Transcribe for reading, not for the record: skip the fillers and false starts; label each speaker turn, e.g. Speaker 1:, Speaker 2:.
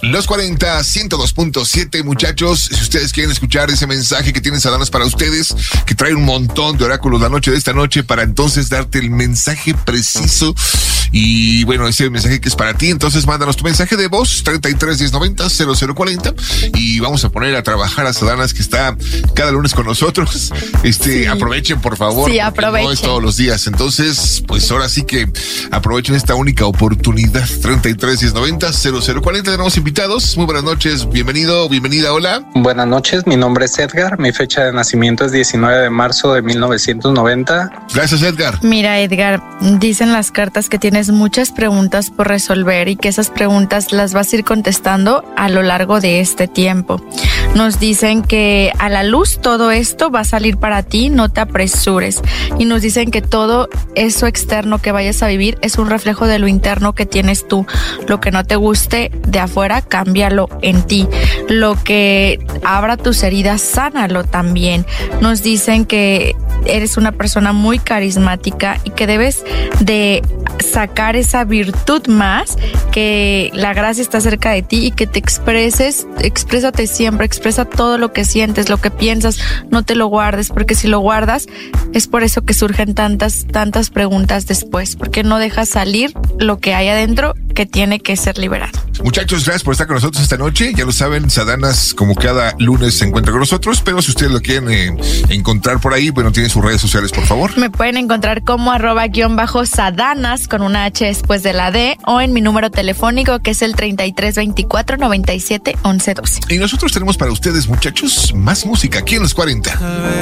Speaker 1: Los 40, 102.7, muchachos. Si ustedes quieren escuchar ese mensaje que tiene Sadanas para ustedes, que trae un montón de oráculos la noche de esta noche, para entonces darte el mensaje preciso. Y bueno, ese mensaje que es para ti, entonces mándanos tu mensaje de voz, 33 1090 0040, y vamos a poner a trabajar a Sadanas, que está cada lunes con nosotros.
Speaker 2: Sí.
Speaker 1: Aprovechen, por favor.
Speaker 2: Sí, aprovechen.
Speaker 1: No es todos los días. Entonces, pues ahora sí que aprovechen esta única oportunidad. 33 1090 0040. Tenemos invitados. Muy buenas noches. Bienvenido, bienvenida. Hola.
Speaker 3: Buenas noches. Mi nombre es Edgar. Mi fecha de nacimiento es 19 de marzo de 1990.
Speaker 1: Gracias, Edgar.
Speaker 2: Mira, Edgar, dicen las cartas que tienes muchas preguntas por resolver y que esas preguntas las vas a ir contestando a lo largo de este tiempo. Nos dicen que a la luz todo esto va a salir para ti, no te apresures. Y nos dicen que todo eso externo que vayas a vivir es un reflejo de lo interno que tienes tú. Lo que no te guste de afuera, cámbialo en ti. Lo que abra tus heridas, sánalo también. Nos dicen que eres una persona muy carismática y que debes de sacar esa virtud más, que la gracia está cerca de ti y que te exprésate siempre, expresa todo lo que sientes, lo que piensas, no te lo guardes, porque si lo guardas es por eso que surgen tantas preguntas después, porque no dejas salir lo que hay adentro que tiene que ser liberado.
Speaker 1: Muchachos, gracias por estar con nosotros esta noche. Ya lo saben, Sadanas, como cada lunes, se encuentra con nosotros, pero si ustedes lo quieren encontrar por ahí, bueno, tienen sus redes sociales, por favor.
Speaker 2: Me pueden encontrar como @_Sadanas con una H después de la D, o en mi número telefónico, que es el 33 24 97 11 12.
Speaker 1: Y nosotros tenemos para ustedes, muchachos, más música aquí en Los 40.